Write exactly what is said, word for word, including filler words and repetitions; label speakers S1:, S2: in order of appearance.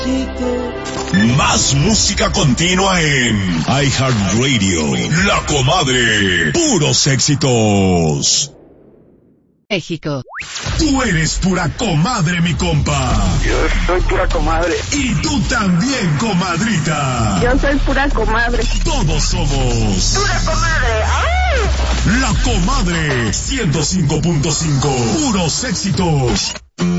S1: Más música continua en iHeartRadio. La Comadre. Puros éxitos.
S2: México.
S1: Tú eres pura comadre, mi compa.
S3: Yo soy pura comadre.
S1: Y tú también, comadrita.
S4: Yo soy pura comadre.
S1: Todos somos
S4: pura comadre. ¡Ay!
S1: La Comadre ciento cinco punto cinco. Puros éxitos.